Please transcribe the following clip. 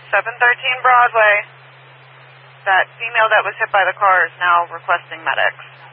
713 Broadway. That female that was hit by the car is now requesting medics.